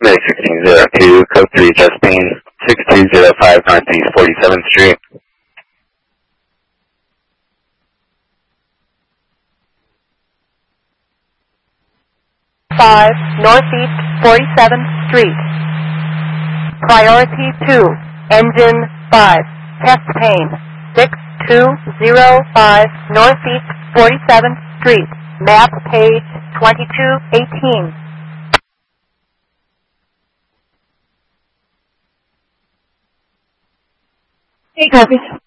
May 1602, code 3, Chesapeake, 6205 Northeast 47th Street. 5 Northeast 47th Street. Priority 2, Engine 5, Test Pane, 6205 Northeast 47th Street, map page 2218. Hey, copies.